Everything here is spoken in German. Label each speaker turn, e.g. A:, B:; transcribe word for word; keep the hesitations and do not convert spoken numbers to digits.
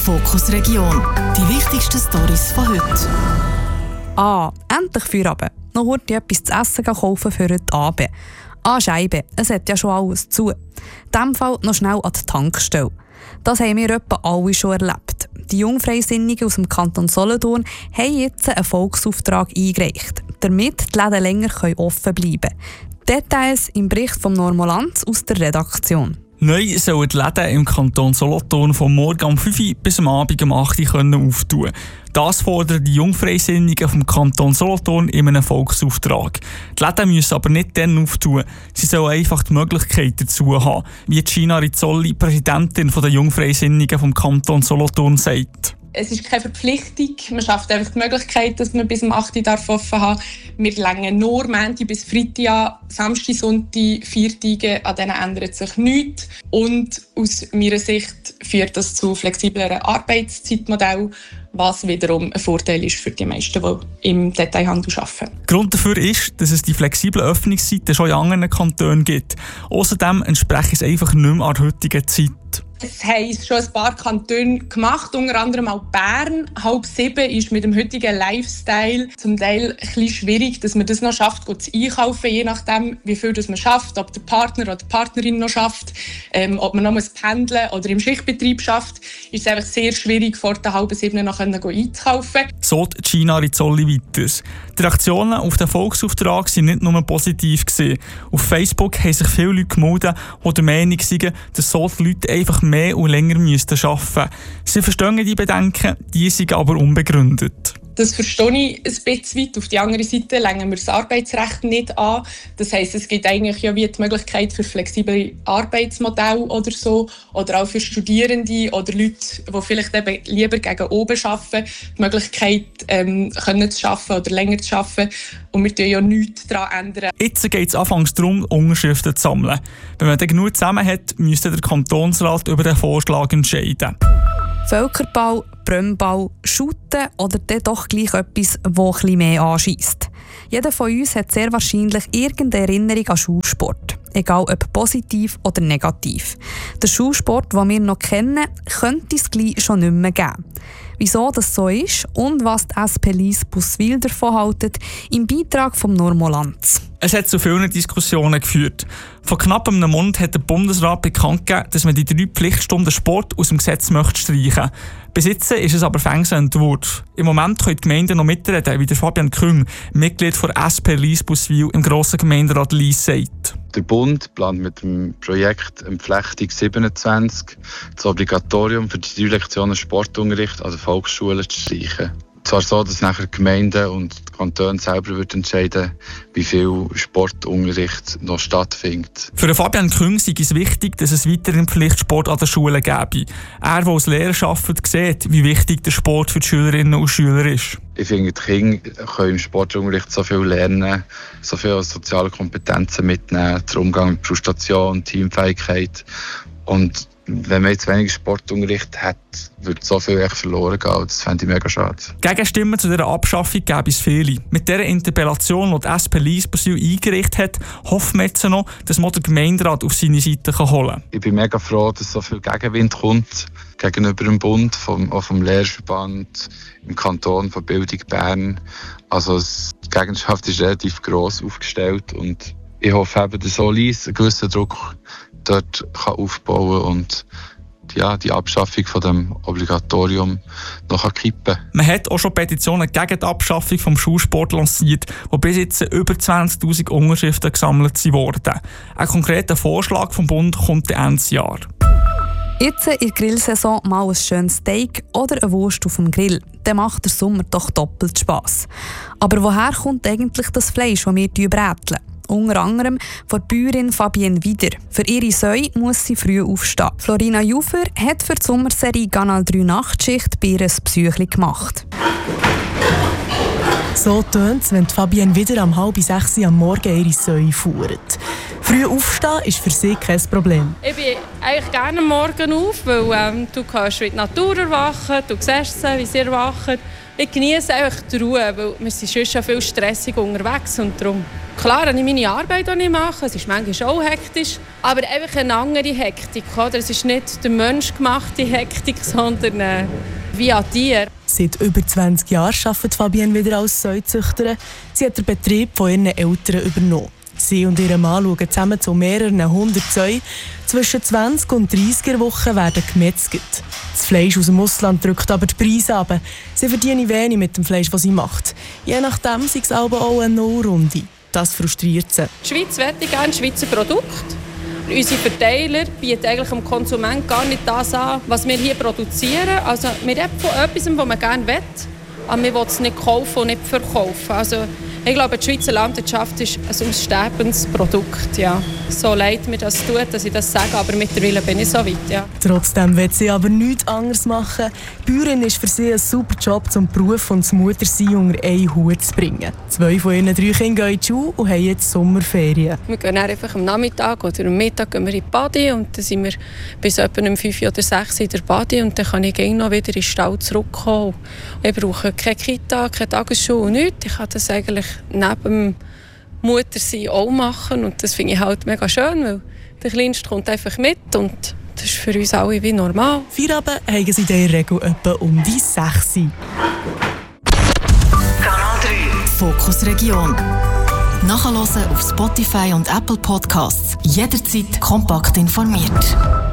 A: Fokus Region. Die wichtigsten Storys von heute.
B: Ah, endlich Feierabend. Noch heute etwas zu essen kaufen für heute Abend. Ah, Scheibe, es hat ja schon alles zu. In diesem Fall noch schnell an die Tankstelle. Das haben wir etwa alle schon erlebt. Die Jungfreisinnigen aus dem Kanton Solothurn haben jetzt einen Volksauftrag eingereicht, damit die Läden länger offen bleiben können. Details im Bericht von Normolanz aus der Redaktion.
C: Neu sollen die Läden im Kanton Solothurn vom Morgen um fünf Uhr bis am Abend um acht Uhr auftun. Das fordern die Jungfreisinnigen vom Kanton Solothurn in einem Volksauftrag. Die Läden müssen aber nicht dann auftun, sie sollen einfach die Möglichkeit dazu haben, wie Gina Rizzoli, Präsidentin der Jungfreisinnigen vom Kanton Solothurn, sagt.
D: Es ist keine Verpflichtung, man schafft einfach die Möglichkeit, dass man bis um acht Uhr offen haben darf. Wir längen nur Montag bis Freitag an, Samstag, Sonntag, Viertage, an denen ändert sich nichts. Und aus meiner Sicht führt das zu flexibleren Arbeitszeitmodellen, was wiederum ein Vorteil ist für die meisten, die im Detailhandel arbeiten.
C: Grund dafür ist, dass es die flexiblen Öffnungszeiten schon in anderen Kantonen gibt. Außerdem entsprechen es einfach nicht mehr an der heutigen Zeit.
D: Es haben schon ein paar Kantone gemacht, unter anderem auch Bern. Halb sieben ist mit dem heutigen Lifestyle zum Teil ein bisschen schwierig, dass man das noch schafft, gut zu einkaufen, je nachdem, wie viel das man schafft, ob der Partner oder die Partnerin noch schafft, ähm, ob man noch pendeln muss oder im Schichtbetrieb schafft, ist es einfach sehr schwierig, vor der halben sieben noch einzukaufen. So
C: Gina Rizzoli weiter. Die Reaktionen auf den Volksauftrag waren nicht nur positiv gewesen. Auf Facebook haben sich viele Leute gemeldet, die der Meinung sind, dass so die Leute einfach mehr und länger arbeiten müssten. Sie verstehen die Bedenken, die sind aber unbegründet.
D: Das verstehe ich ein bisschen weit. Auf die andere Seite legen wir das Arbeitsrecht nicht an. Das heisst, es gibt eigentlich ja wie die Möglichkeit für flexible Arbeitsmodelle oder so. Oder auch für Studierende oder Leute, die vielleicht eben lieber gegen oben arbeiten, die Möglichkeit ähm, können zu arbeiten oder länger zu arbeiten. Und wir tun ja nichts daran ändern.
C: Jetzt geht es anfangs darum, Unterschriften zu sammeln. Wenn man dann genug zusammen hat, müsste der Kantonsrat über den Vorschlag entscheiden.
B: Völkerball, Brömmball, Shooten oder dann doch gleich etwas, das etwas mehr anschiesst. Jeder von uns hat sehr wahrscheinlich irgendeine Erinnerung an Schulsport. Egal ob positiv oder negativ. Der Schulsport, den wir noch kennen, könnte es gleich schon nicht mehr geben. Wieso das so ist und was die S P Lyss Busswil davon haltet, im Beitrag von Normolanz.
C: Es hat zu vielen Diskussionen geführt. Vor knapp einem Monat hat der Bundesrat bekannt gegeben, dass man die drei Pflichtstunden Sport aus dem Gesetz möchte streichen. Bis jetzt ist es aber fängs ein Entwurf. Im Moment können die Gemeinden noch mitreden, wie der Fabian Küng, Mitglied der S P Lyss Busswil im grossen Gemeinderat Lyss, sagt.
E: Der Bund plant mit dem Projekt Entflechtung siebenundzwanzig das Obligatorium für die drei Lektionen Sportunterricht an den Volksschulen zu streichen. Zwar so, dass nachher die Gemeinden und die Kantone selber wird entscheiden, wie viel Sportunterricht noch stattfindet.
C: Für Fabian Küng sei es wichtig, dass es weiterhin Pflichtsport an den Schulen gäbe. Er, der als Lehrer arbeitet, sieht, wie wichtig der Sport für die Schülerinnen und Schüler ist.
E: Ich finde, die Kinder können im Sportunterricht so viel lernen, so viele soziale Kompetenzen mitnehmen, der Umgang mit Frustration, Teamfähigkeit. Und wenn man jetzt weniger Sportunterricht hat, wird so viel echt verloren gehen. Das fände ich mega schade.
C: Gegenstimmen zu dieser Abschaffung gäbe es viele. Mit dieser Interpellation, die die S P Lyss Busswil eingerichtet hat, hoffen wir jetzt noch, dass man den Gemeinderat auf seine Seite holen kann.
E: Ich bin mega froh, dass so viel Gegenwind kommt gegenüber dem Bund, vom, auch vom Lehrerverband, im Kanton von Bildung Bern. Also die Gegenschaft ist relativ gross aufgestellt und ich hoffe eben, dass so Lyss einen gewissen Druck dort kann aufbauen und ja, die Abschaffung von dem Obligatorium noch kippen kann.
C: Man hat auch schon Petitionen gegen die Abschaffung des Schulsports lanciert, wo bis jetzt über zwanzigtausend Unterschriften gesammelt wurden. Ein konkreter Vorschlag vom Bund kommt Ende Jahr.
B: Jetzt in der Grillsaison mal ein schönes Steak oder eine Wurst auf dem Grill. Dann macht der Sommer doch doppelt Spass. Aber woher kommt eigentlich das Fleisch, das wir bräteln? Unter anderem von der Bäuerin Fabienne Wieder. Für ihre Säue muss sie früh aufstehen. Florina Jufer hat für die Sommerserie Kanal drei Nachtschicht bei ihr ein Psychli gemacht.
F: So tönt es, wenn Fabienne Wieder am halb sechs am Morgen ihre Säue fuhrt. Früh aufstehen ist für sie kein Problem.
G: Ich bin eigentlich gerne am Morgen auf, weil ähm, du kannst mit die Natur erwachen, du siehst sie, wie sie erwachen. Ich genieße einfach die Ruhe, weil wir sind schon schon viel stressig unterwegs und darum. Klar, habe ich meine Arbeit auch nicht machen, es ist manchmal auch hektisch, aber einfach eine andere Hektik. Oder? Es ist nicht der menschgemachte Hektik, sondern äh, wie an dir.
F: Seit über zwanzig Jahren arbeitet Fabienne wieder als Säuzüchterin. Sie hat den Betrieb von ihren Eltern übernommen. Sie und ihr Mann schauen zusammen zu mehreren hundert Säuen. Zwischen zwanzig und dreißig Wochen werden gemetzelt. Das Fleisch aus dem Ausland drückt aber die Preise runter. Sie verdienen wenig mit dem Fleisch, das sie macht. Je nachdem ist es aber auch eine Nullrunde. Das frustriert sie.
G: Die Schweiz möchte gerne Schweizer Produkte. Unsere Verteiler bieten eigentlich dem Konsumenten gar nicht das an, was wir hier produzieren. Also wir reden von etwas, was man gerne will, aber wir wollen es nicht kaufen und nicht verkaufen. Also ich glaube, die Schweizer Landwirtschaft ist ein aussterbendes Produkt. Ja. So leid mir das tut, dass ich das sage, aber mittlerweile bin ich so weit. Ja.
F: Trotzdem will sie aber nichts anderes machen. Bäuerin ist für sie ein super Job, um den Beruf und das Muttersein unter einen Hut zu bringen. Zwei von ihren drei Kindern gehen in die Schule und haben jetzt Sommerferien.
G: Wir gehen einfach am Nachmittag oder am Mittag gehen wir in die Badi und dann sind wir bis etwa um fünf oder sechs in der Badi und dann kann ich gerne noch wieder in den Stall zurückkommen. Ich brauche keine Kita, keine Tagesschule und nichts. Ich kann das eigentlich neben dem Muttersein auch machen und das finde ich halt mega schön, weil der Kleinste kommt einfach mit und das ist für uns alle wie normal.
F: Feierabend haben sie in der Regel etwa um die sechs.
A: Kanal drei Fokus Region. Nachhören auf Spotify und Apple Podcasts. Jederzeit kompakt informiert.